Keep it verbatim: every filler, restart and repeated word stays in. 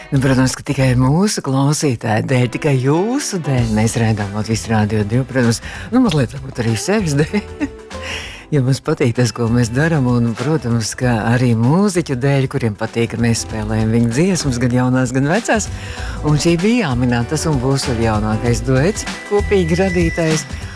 Nu, protams, ka tikai mūsu klausītāju dēļ, tikai jūsu dēļ mēs redzam Latvijas Rādio divi, protams, nu, mazliet varbūt arī sevis dēļ. Jo mums patīk tas, ko mēs darām, un, protams, ka arī mūziķu dēļ, kuriem patīk, ka mēs spēlējam viņu dziesmas, gan jaunās, gan vecās. Un šī bija jāminē, tas un būs vēl jaunākais duets, kopīgi radītais.